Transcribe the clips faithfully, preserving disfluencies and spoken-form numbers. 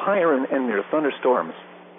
higher and, and near thunderstorms.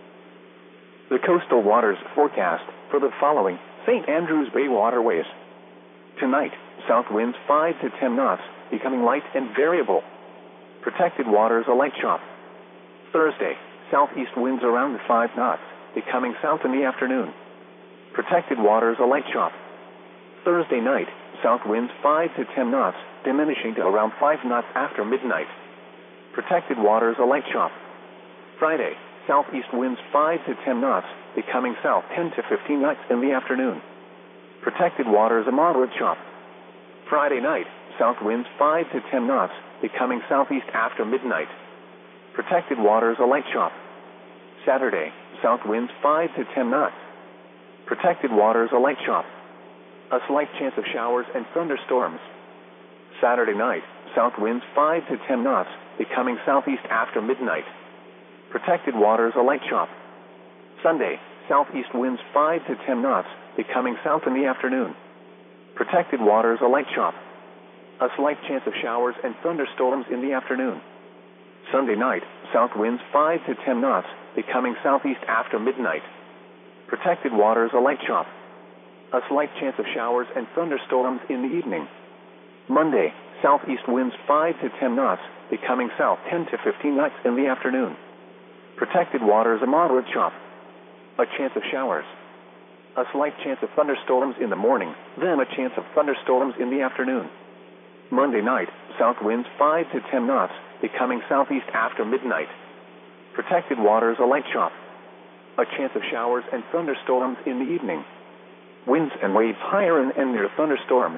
The coastal waters forecast for the following Saint Andrews Bay waterways. Tonight, south winds five to ten knots, becoming light and variable. Protected waters a light chop. Thursday, southeast winds around five knots, becoming south in the afternoon. Protected waters a light chop. Thursday night, south winds five to ten knots, diminishing to around five knots after midnight. Protected waters a light chop. Friday, southeast winds five to ten knots, becoming south ten to fifteen knots in the afternoon. Protected waters a moderate chop. Friday night, south winds five to ten knots, becoming southeast after midnight. Protected waters a light chop. Saturday, south winds five to ten knots. Protected waters a light chop. A slight chance of showers and thunderstorms. Saturday night, south winds five to ten knots, becoming southeast after midnight. Protected waters a light chop. Sunday, southeast winds five to ten knots, becoming south in the afternoon. Protected waters a light chop. A slight chance of showers and thunderstorms in the afternoon. Sunday night, south winds five to ten knots, becoming southeast after midnight. Protected waters a light chop. A slight chance of showers and thunderstorms in the evening. Monday, southeast winds five to ten knots, becoming south ten to fifteen knots in the afternoon. Protected waters a moderate chop. A chance of showers. A slight chance of thunderstorms in the morning, then a chance of thunderstorms in the afternoon. Monday night, south winds five to ten knots, becoming southeast after midnight. Protected waters a light chop. A chance of showers and thunderstorms in the evening. Winds and waves higher and, and near thunderstorms.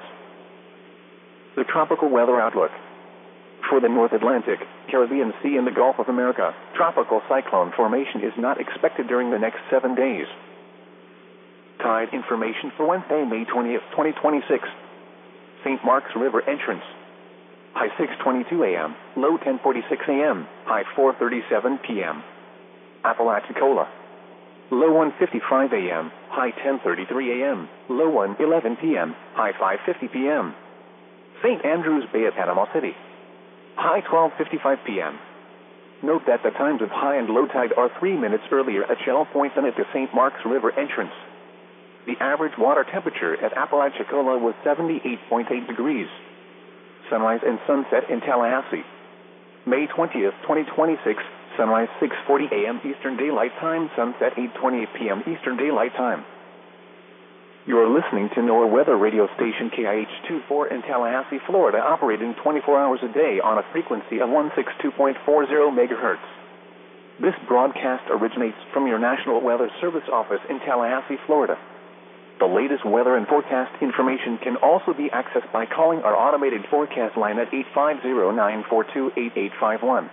The tropical weather outlook. For the North Atlantic, Caribbean Sea and the Gulf of America, tropical cyclone formation is not expected during the next seven days. Tide information for Wednesday, May twentieth, twenty twenty-six. Saint Mark's River entrance. High six twenty-two a m, low ten forty-six a m, high four thirty-seven p m Apalachicola. Low one fifty-five a m, high ten thirty-three a m, low one eleven p m, high five fifty p m Saint Andrews Bay at Panama City. High twelve fifty-five p m Note that the times of high and low tide are three minutes earlier at Shell Point than at the Saint Mark's River entrance. The average water temperature at Apalachicola was seventy-eight point eight degrees. Sunrise and sunset in Tallahassee. May twentieth, twenty twenty-six, sunrise six forty a m Eastern Daylight Time, sunset eight twenty-eight p m Eastern Daylight Time. You are listening to NOAA weather radio station K I H twenty-four in Tallahassee, Florida, operating twenty-four hours a day on a frequency of one sixty-two point four zero megahertz. This broadcast originates from your National Weather Service office in Tallahassee, Florida. The latest weather and forecast information can also be accessed by calling our automated forecast line at eight five zero, nine four two, eight eight five one.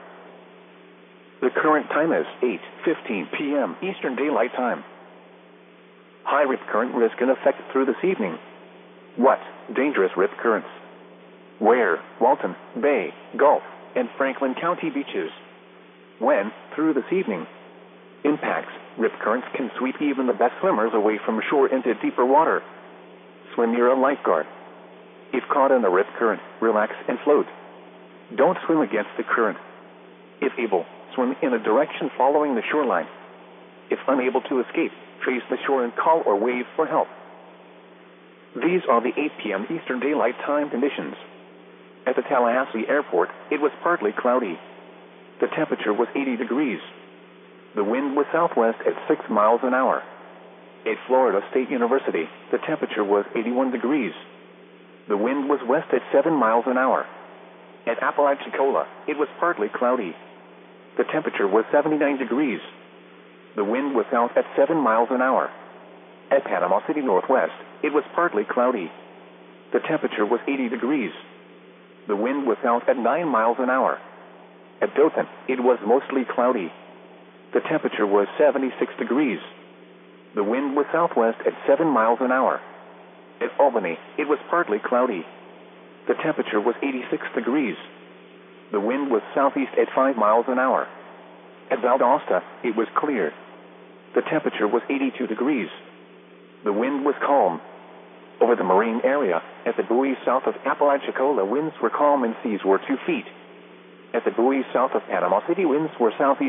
The current time is eight fifteen p m Eastern Daylight Time. High rip current risk in effect through this evening. What? Dangerous rip currents. Where? Walton, Bay, Gulf, and Franklin County beaches. When? Through this evening. Impacts. Rip currents can sweep even the best swimmers away from shore into deeper water. Swim near a lifeguard. If caught in a rip current, relax and float. Don't swim against the current. If able, swim in a direction following the shoreline. If unable to escape, face the shore and call or wave for help. These are the eight p m Eastern Daylight Time conditions. At the Tallahassee Airport, it was partly cloudy. The temperature was eighty degrees. The wind was southwest at six miles an hour. At Florida State University, the temperature was eighty-one degrees. The wind was west at seven miles an hour. At Apalachicola, it was partly cloudy. The temperature was seventy-nine degrees. The wind was south at seven miles an hour. At Panama City Northwest, it was partly cloudy. The temperature was eighty degrees. The wind was south at nine miles an hour. At Dothan, it was mostly cloudy. The temperature was seventy-six degrees. The wind was southwest at seven miles an hour. At Albany, it was partly cloudy. The temperature was eighty-six degrees. The wind was southeast at five miles an hour. At Valdosta, it was clear. The temperature was eighty-two degrees. The wind was calm. Over the marine area, at the buoys south of Apalachicola, winds were calm and seas were two feet. At the buoys south of Panama City, winds were southeast